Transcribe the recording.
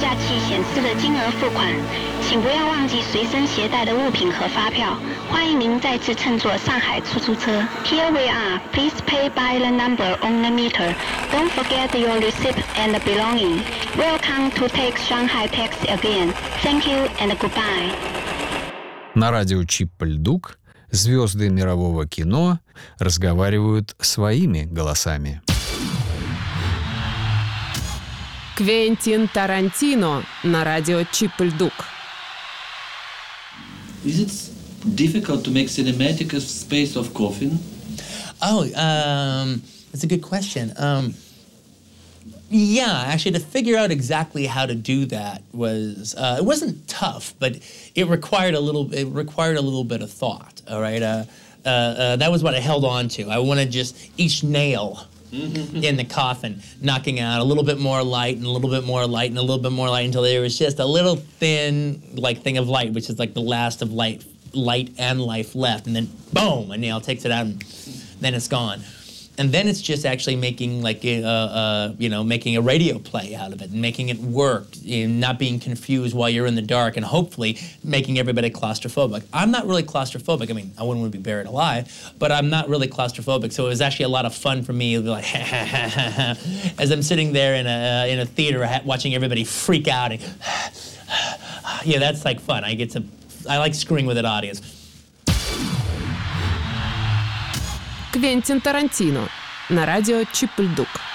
价器显示的金额付款，请不要忘记随身携带的物品和发票。欢迎您再次乘坐上海出租车。Here we are. Please pay by the number on the meter. Don't forget your receipt and belonging. Welcome to take Shanghai Taxi again. Thank you and goodbye. На радио Чип-Льдук звезды мирового кино разговаривают своими голосами. Квентин Тарантино на радио Чип-Льдук. Is it difficult to make cinematic a space of coffin? That's a good question. Yeah, actually, to figure out exactly how to do that was it wasn't tough, but it required a little bit of thought. All right, that was what I held on to. I wanted just each nail in the coffin knocking out a little bit more light and a little bit more light and a little bit more light until there was just a little thin thing of light, which is like the last of light and life left, and then boom, a nail takes it out, and then it's gone. And then it's just actually making making a radio play out of it and making it work, not being confused while you're in the dark, and hopefully making everybody claustrophobic. I'm not really claustrophobic. I mean, I wouldn't want to be buried alive, but I'm not really claustrophobic. So it was actually a lot of fun for me, like as I'm sitting there in a theater watching everybody freak out. And, yeah, that's like fun. I like screwing with an audience. Квентин Тарантино на радио Чип-Льдук.